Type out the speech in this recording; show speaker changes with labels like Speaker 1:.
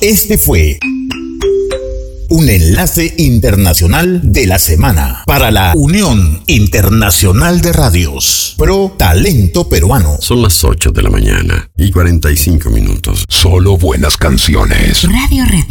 Speaker 1: Este fue un enlace internacional de la semana para la Unión Internacional de Radios Pro Talento Peruano.
Speaker 2: Son las 8 de la mañana y 45 minutos.
Speaker 3: Solo buenas canciones.
Speaker 4: Radio Retro.